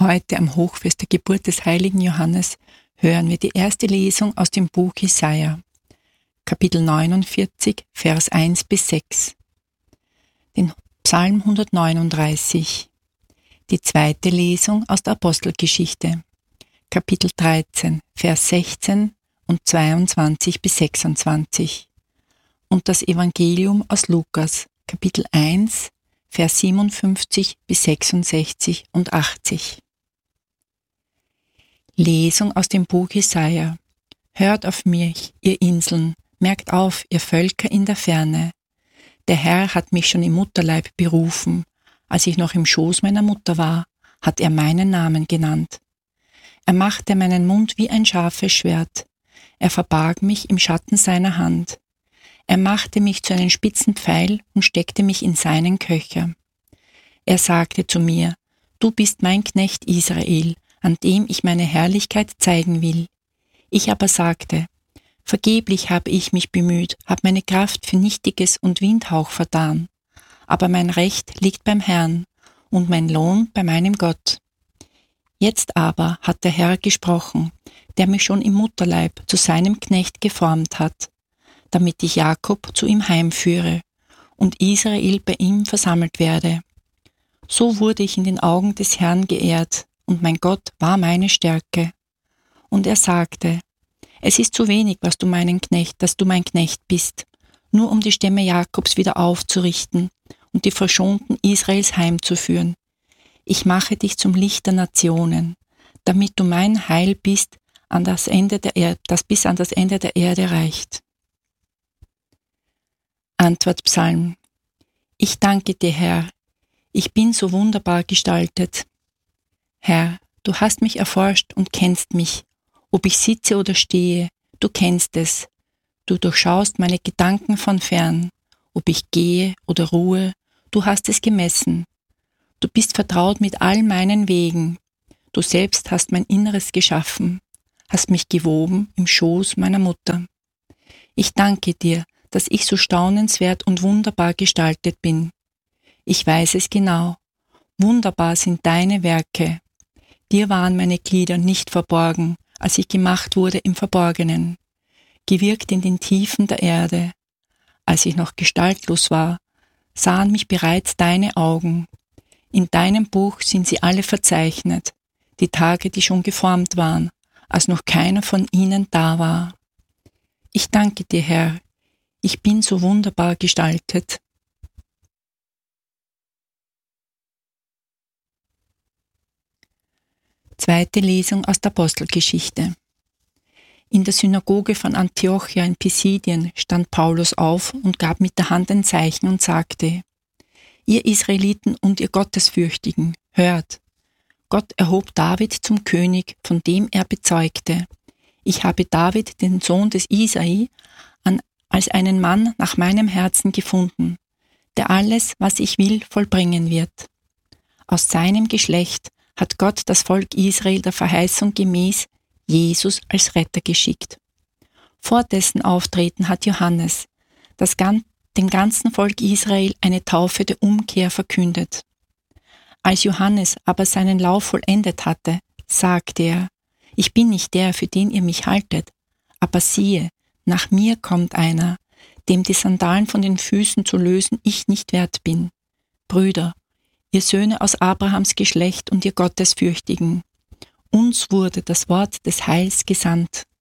Heute am Hochfest der Geburt des heiligen Johannes hören wir die erste Lesung aus dem Buch Jesaja, Kapitel 49, Vers 1 bis 6. Den Psalm 139. Die zweite Lesung aus der Apostelgeschichte, Kapitel 13, Vers 16 und 22 bis 26. Und das Evangelium aus Lukas, Kapitel 1, Vers 57 bis 66 und 80. Lesung aus dem Buch Jesaja. Hört auf mich, ihr Inseln, merkt auf, ihr Völker in der Ferne. Der Herr hat mich schon im Mutterleib berufen. Als ich noch im Schoß meiner Mutter war, hat er meinen Namen genannt. Er machte meinen Mund wie ein scharfes Schwert. Er verbarg mich im Schatten seiner Hand. Er machte mich zu einem spitzen Pfeil und steckte mich in seinen Köcher. Er sagte zu mir, du bist mein Knecht Israel, an dem ich meine Herrlichkeit zeigen will. Ich aber sagte, vergeblich habe ich mich bemüht, habe meine Kraft für Nichtiges und Windhauch vertan. Aber mein Recht liegt beim Herrn und mein Lohn bei meinem Gott. Jetzt aber hat der Herr gesprochen, der mich schon im Mutterleib zu seinem Knecht geformt hat, damit ich Jakob zu ihm heimführe und Israel bei ihm versammelt werde. So wurde ich in den Augen des Herrn geehrt, und mein Gott war meine Stärke. Und er sagte, es ist zu wenig, dass du mein Knecht bist, nur um die Stämme Jakobs wieder aufzurichten und die Verschonten Israels heimzuführen. Ich mache dich zum Licht der Nationen, damit du mein Heil bist, das bis an das Ende der Erde reicht. Antwortpsalm. Ich danke dir, Herr, ich bin so wunderbar gestaltet. Herr, du hast mich erforscht und kennst mich. Ob ich sitze oder stehe, du kennst es. Du durchschaust meine Gedanken von fern. Ob ich gehe oder ruhe, du hast es gemessen. Du bist vertraut mit all meinen Wegen. Du selbst hast mein Inneres geschaffen, hast mich gewoben im Schoß meiner Mutter. Ich danke dir, dass ich so staunenswert und wunderbar gestaltet bin. Ich weiß es genau. Wunderbar sind deine Werke. Dir waren meine Glieder nicht verborgen, als ich gemacht wurde im Verborgenen, gewirkt in den Tiefen der Erde. Als ich noch gestaltlos war, sahen mich bereits deine Augen. In deinem Buch sind sie alle verzeichnet, die Tage, die schon geformt waren, als noch keiner von ihnen da war. Ich danke dir, Herr, ich bin so wunderbar gestaltet. Zweite Lesung aus der Apostelgeschichte. In der Synagoge von Antiochia in Pisidien stand Paulus auf und gab mit der Hand ein Zeichen und sagte, ihr Israeliten und ihr Gottesfürchtigen, hört, Gott erhob David zum König, von dem er bezeugte, ich habe David, den Sohn des Isai, als einen Mann nach meinem Herzen gefunden, der alles, was ich will, vollbringen wird. Aus seinem Geschlecht hat Gott das Volk Israel der Verheißung gemäß Jesus als Retter geschickt. Vor dessen Auftreten hat Johannes dem ganzen Volk Israel eine Taufe der Umkehr verkündet. Als Johannes aber seinen Lauf vollendet hatte, sagte er, ich bin nicht der, für den ihr mich haltet, aber siehe, nach mir kommt einer, dem die Sandalen von den Füßen zu lösen ich nicht wert bin. Brüder, ihr Söhne aus Abrahams Geschlecht und ihr Gottesfürchtigen, uns wurde das Wort des Heils gesandt.